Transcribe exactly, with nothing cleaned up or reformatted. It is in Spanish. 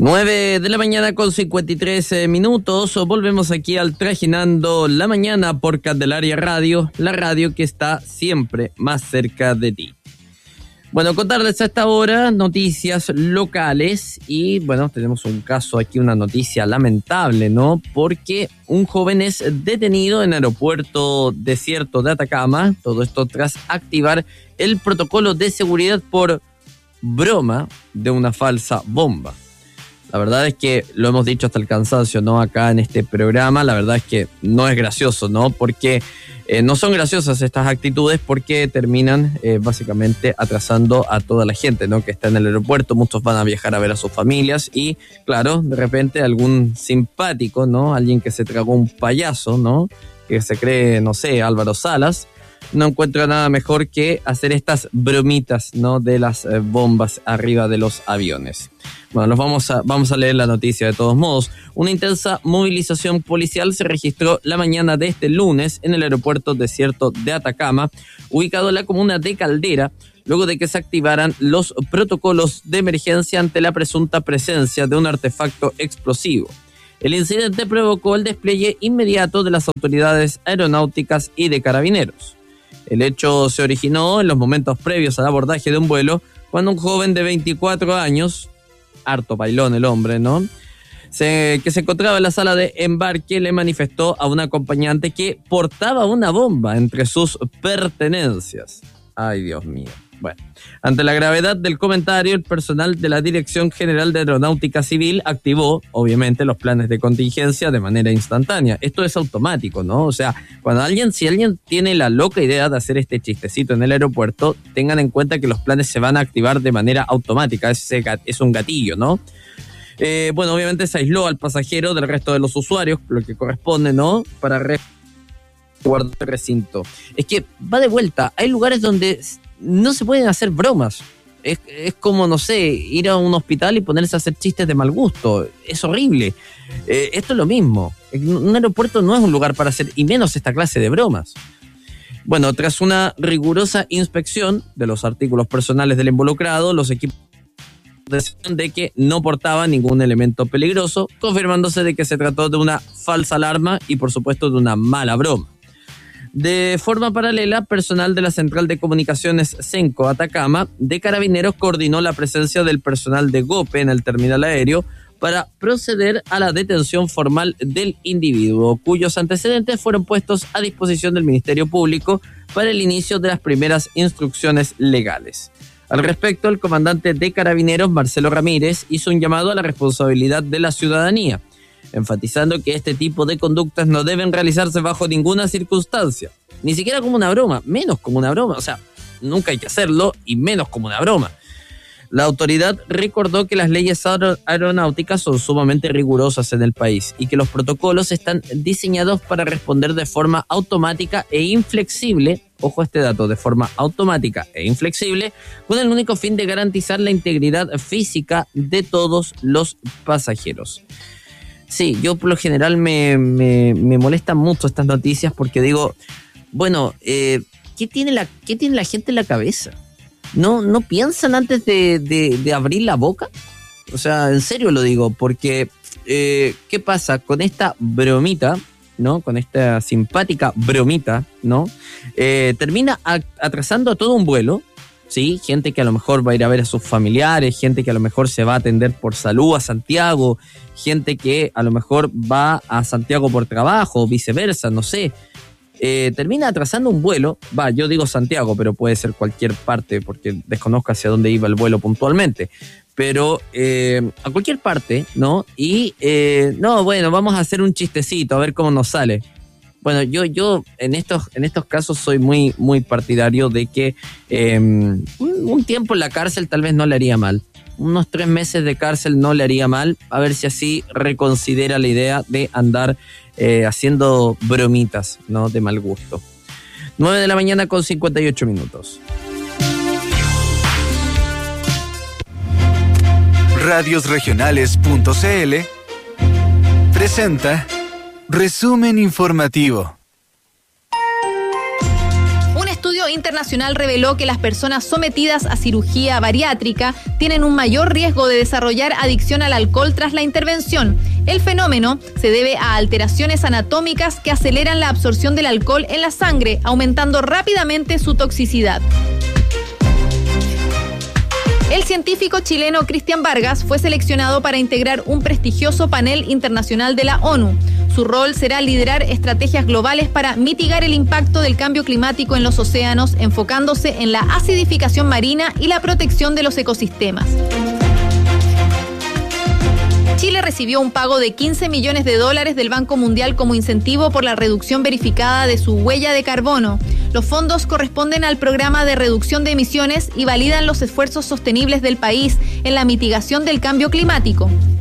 nueve de la mañana con cincuenta y tres minutos. Volvemos aquí al Trajinando la Mañana por Candelaria Radio, la radio que está siempre más cerca de ti. Bueno, contarles a esta hora noticias locales y bueno, tenemos un caso aquí, una noticia lamentable, ¿no? Porque un joven es detenido en el aeropuerto desierto de Atacama, todo esto tras activar el protocolo de seguridad por broma de una falsa bomba. La verdad es que lo hemos dicho hasta el cansancio, ¿no? Acá en este programa, la verdad es que no es gracioso, ¿no? Porque eh, no son graciosas estas actitudes porque terminan eh, básicamente atrasando a toda la gente, ¿no? Que está en el aeropuerto, muchos van a viajar a ver a sus familias y, claro, de repente algún simpático, ¿no? Alguien que se tragó un payaso, ¿no? Que se cree, no sé, Álvaro Salas, no encuentra nada mejor que hacer estas bromitas, ¿no? De las eh, bombas arriba de los aviones. Bueno, nos vamos a, vamos a leer la noticia de todos modos. Una intensa movilización policial se registró la mañana de este lunes en el aeropuerto desierto de Atacama, ubicado en la comuna de Caldera, luego de que se activaran los protocolos de emergencia ante la presunta presencia de un artefacto explosivo. El incidente provocó el despliegue inmediato de las autoridades aeronáuticas y de carabineros. El hecho se originó en los momentos previos al abordaje de un vuelo, cuando un joven de veinticuatro años, harto bailón el hombre, ¿no? Se, que se encontraba en la sala de embarque, le manifestó a un acompañante que portaba una bomba entre sus pertenencias. Ay, Dios mío. Bueno, ante la gravedad del comentario, el personal de la Dirección General de Aeronáutica Civil activó, obviamente, los planes de contingencia de manera instantánea. Esto es automático, ¿no? O sea, cuando alguien, si alguien tiene la loca idea de hacer este chistecito en el aeropuerto, tengan en cuenta que los planes se van a activar de manera automática. Es, es un gatillo, ¿no? Eh, bueno, obviamente se aisló al pasajero del resto de los usuarios, lo que corresponde, ¿no? Para resguardar el recinto. Es que va de vuelta. Hay lugares donde no se pueden hacer bromas. Es, es como, no sé, ir a un hospital y ponerse a hacer chistes de mal gusto. Es horrible. Eh, esto es lo mismo. Un aeropuerto no es un lugar para hacer, y menos esta clase de bromas. Bueno, tras una rigurosa inspección de los artículos personales del involucrado, los equipos decían de que no portaba ningún elemento peligroso, confirmándose de que se trató de una falsa alarma y, por supuesto, de una mala broma. De forma paralela, personal de la Central de Comunicaciones Senco Atacama de Carabineros coordinó la presencia del personal de GOPE en el terminal aéreo para proceder a la detención formal del individuo, cuyos antecedentes fueron puestos a disposición del Ministerio Público para el inicio de las primeras instrucciones legales. Al respecto, el comandante de Carabineros, Marcelo Ramírez, hizo un llamado a la responsabilidad de la ciudadanía, enfatizando que este tipo de conductas no deben realizarse bajo ninguna circunstancia, ni siquiera como una broma, menos como una broma, o sea, nunca hay que hacerlo y menos como una broma. La autoridad recordó que las leyes aer- aeronáuticas son sumamente rigurosas en el país y que los protocolos están diseñados para responder de forma automática e inflexible, ojo a este dato, de forma automática e inflexible, con el único fin de garantizar la integridad física de todos los pasajeros. Sí, yo por lo general me, me, me molestan mucho estas noticias porque digo, bueno, eh, ¿qué tiene la, qué tiene la gente en la cabeza? ¿No, no piensan antes de, de, de abrir la boca? O sea, en serio lo digo, porque eh, ¿qué pasa con esta bromita, ¿no? Con esta simpática bromita, ¿no? Eh, termina atrasando a todo un vuelo. Sí, gente que a lo mejor va a ir a ver a sus familiares, gente que a lo mejor se va a atender por salud a Santiago, gente que a lo mejor va a Santiago por trabajo, viceversa, no sé. Eh, termina atrasando un vuelo, va, yo digo Santiago, pero puede ser cualquier parte porque desconozco hacia dónde iba el vuelo puntualmente. Pero eh, a cualquier parte, ¿no? Y, eh, no, bueno, vamos a hacer un chistecito, a ver cómo nos sale. Bueno, yo, yo en estos, en estos casos soy muy, muy partidario de que eh, un, un tiempo en la cárcel tal vez no le haría mal. Unos tres meses de cárcel no le haría mal, a ver si así reconsidera la idea de andar eh, haciendo bromitas, ¿no? De mal gusto. nueve de la mañana con cincuenta y ocho minutos. radios regionales punto c l presenta Resumen informativo. Un estudio internacional reveló que las personas sometidas a cirugía bariátrica tienen un mayor riesgo de desarrollar adicción al alcohol tras la intervención. El fenómeno se debe a alteraciones anatómicas que aceleran la absorción del alcohol en la sangre, aumentando rápidamente su toxicidad. El científico chileno Cristian Vargas fue seleccionado para integrar un prestigioso panel internacional de la ONU. Su rol será liderar estrategias globales para mitigar el impacto del cambio climático en los océanos, enfocándose en la acidificación marina y la protección de los ecosistemas. Chile recibió un pago de quince millones de dólares del Banco Mundial como incentivo por la reducción verificada de su huella de carbono. Los fondos corresponden al programa de reducción de emisiones y validan los esfuerzos sostenibles del país en la mitigación del cambio climático.